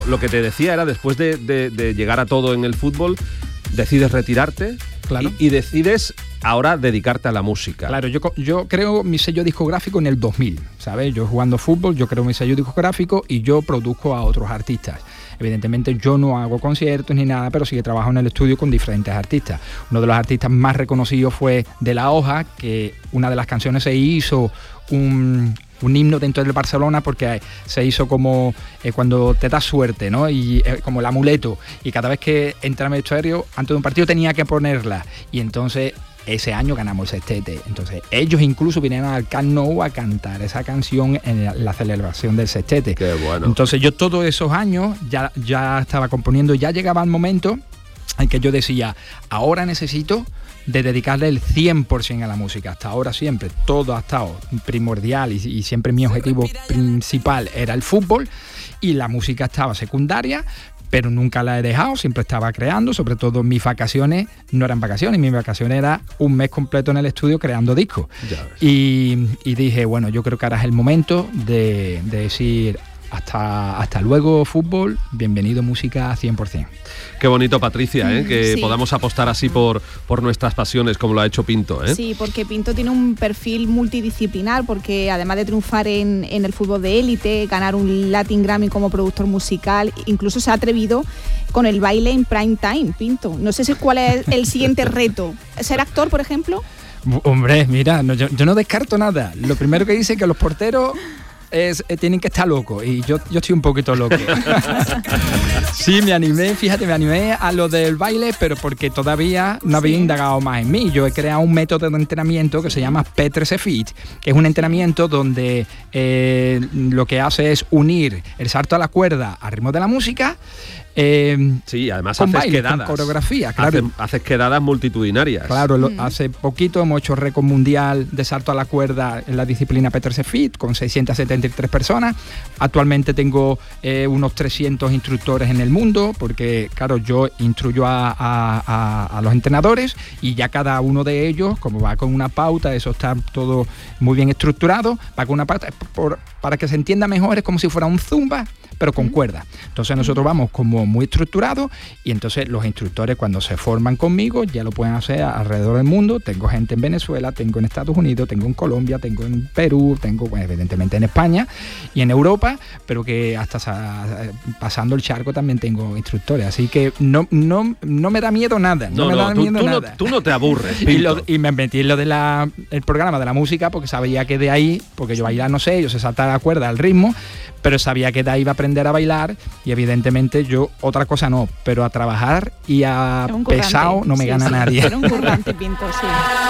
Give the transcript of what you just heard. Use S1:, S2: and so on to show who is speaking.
S1: Lo que te decía era, después de llegar a todo en el fútbol, decides retirarte. Claro. Y decides ahora dedicarte a la música.
S2: Claro, yo creo mi sello discográfico en el 2000, ¿sabes? Yo jugando fútbol, yo creo mi sello discográfico y yo produzco a otros artistas. Evidentemente yo no hago conciertos ni nada, pero sí que trabajo en el estudio con diferentes artistas. Uno de los artistas más reconocidos fue De La Hoja, que una de las canciones se hizo un himno dentro del Barcelona, porque se hizo como cuando te das suerte, ¿no? Y como el amuleto, y cada vez que entraba en el vestuario antes de un partido tenía que ponerla, y entonces ese año ganamos el sextete. Entonces ellos incluso vinieron al Camp Nou a cantar esa canción en la celebración del sextete.
S1: Qué bueno.
S2: Entonces yo todos esos años ya estaba componiendo, ya llegaba el momento en que yo decía, ahora necesito de dedicarle el 100% a la música. Hasta ahora siempre, todo ha estado primordial y siempre mi objetivo principal era el fútbol y la música estaba secundaria, pero nunca la he dejado, siempre estaba creando, sobre todo mis vacaciones no eran vacaciones, mis vacaciones era un mes completo en el estudio creando discos. Y dije, bueno, yo creo que ahora es el momento de decir hasta luego fútbol, bienvenido música 100%.
S1: Qué bonito, Patricia, que sí, podamos apostar así por nuestras pasiones, como lo ha hecho Pinto.
S3: Sí, porque Pinto tiene un perfil multidisciplinar, porque además de triunfar en el fútbol de élite, ganar un Latin Grammy como productor musical, incluso se ha atrevido con el baile en prime time, Pinto. No sé cuál es el siguiente reto. ¿Ser actor, por ejemplo?
S2: Hombre, mira, yo no descarto nada. Lo primero que dice es que los porteros tienen que estar locos, y yo estoy un poquito loco. Sí, me animé a lo del baile, pero porque todavía no había indagado más en mí. Yo he creado un método de entrenamiento que se llama P13 Fit, que es un entrenamiento donde lo que hace es unir el salto a la cuerda al ritmo de la música.
S1: Sí, además
S2: con
S1: haces
S2: baile,
S1: quedadas,
S2: con coreografía, claro.
S1: Haces quedadas multitudinarias.
S2: Claro, hace poquito hemos hecho récord mundial de salto a la cuerda en la disciplina P13 Fit con 673 personas. Actualmente tengo unos 300 instructores en el mundo, porque claro, yo instruyo a los entrenadores, y ya cada uno de ellos, como va con una pauta, eso está todo muy bien estructurado, va con una pauta para que se entienda mejor, es como si fuera un zumba, pero con cuerda. Entonces nosotros vamos como muy estructurados, y entonces los instructores, cuando se forman conmigo, ya lo pueden hacer alrededor del mundo. Tengo gente en Venezuela, tengo en Estados Unidos, tengo en Colombia, tengo en Perú, tengo evidentemente en España y en Europa, pero que hasta pasando el charco también tengo instructores. Así que no me da miedo nada.
S1: Tú no te aburres.
S2: Y me metí en lo el programa de la música, porque sabía que de ahí, porque yo bailar no sé, yo sé saltar la cuerda al ritmo, pero sabía que de ahí iba a aprender a bailar, y evidentemente yo otra cosa no, pero a trabajar y a pesado no me gana nadie.
S3: Era un currante, Pinto, sí.